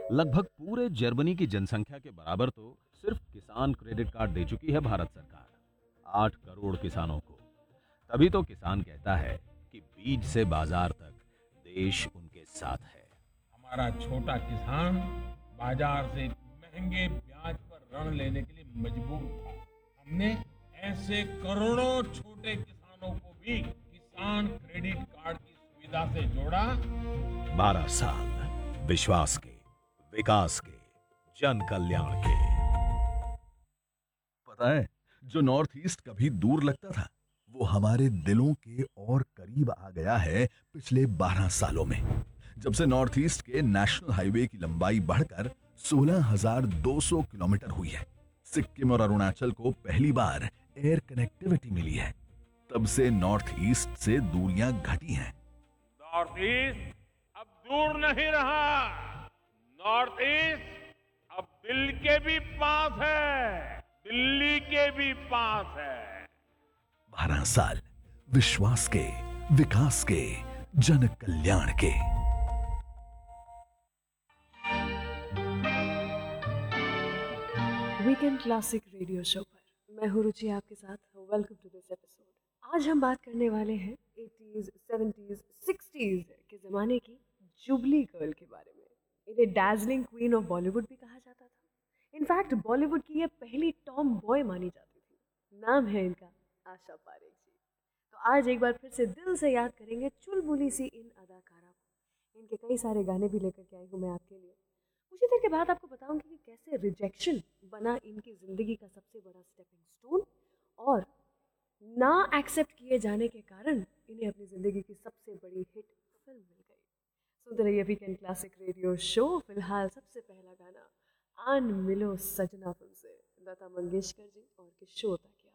लगभग पूरे जर्मनी की जनसंख्या के बराबर तो सिर्फ किसान क्रेडिट कार्ड दे चुकी है भारत सरकार, 8 करोड़ किसानों को। तभी तो किसान कहता है कि बीज से बाजार तक देश उनके साथ है। हमारा छोटा किसान बाजार से महंगे ब्याज पर ऋण लेने के लिए मजबूर था। हमने ऐसे करोड़ों छोटे किसानों को भी किसान क्रेडिट कार्ड की सुविधा से जोड़ा। 12 साल विश्वास के, विकास के, जन कल्याण के। पता है, जो नॉर्थ ईस्ट कभी दूर लगता था, वो हमारे दिलों के और करीब आ गया है पिछले 12 सालों में। जब से नॉर्थ ईस्ट के नेशनल हाईवे की लंबाई बढ़कर 16,200 किलोमीटर हुई है, सिक्किम और अरुणाचल को पहली बार एयर कनेक्टिविटी मिली है, तब से नॉर्थ ईस्ट से दूरियां घटी हैं। नॉर्थ ईस्ट अब दूर नहीं रहा। नॉर्थ ईस्ट अब दिल के भी पास है, दिल्ली के भी पास है। 12 साल विश्वास के, विकास के, जन कल्याण के। वीकेंड क्लासिक रेडियो शो पर मैं हूँ रुचि आपके साथ। Welcome to this episode. आज हम बात करने वाले हैं 80s, 70s, 60s के ज़माने की जुबली गर्ल के बारे में। इन्हें डैज़लिंग क्वीन ऑफ बॉलीवुड भी कहा जाता था। इनफैक्ट बॉलीवुड की ये पहली टॉम बॉय मानी जाती थी। नाम है इनका आशा पारेख जी। तो आज एक बार फिर से दिल से याद करेंगे चुलबुली सी इन अदाकारा को। इनके कई सारे गाने भी लेकर के आई हूँ मैं आपके लिए। कुछ ही देर के बाद आपको बताऊंगी कि कैसे रिजेक्शन बना इनकी ज़िंदगी का सबसे बड़ा स्टेपिंग स्टोन और ना एक्सेप्ट किए जाने के कारण इन्हें अपनी ज़िंदगी की सबसे बड़ी हिट फिल्म मिल गई। सुनते रहिए वीकेंड क्लासिक रेडियो शो। फिलहाल सबसे पहला गाना आन मिलो सजना फिल्म से, लता मंगेशकर जी और किशोर दा की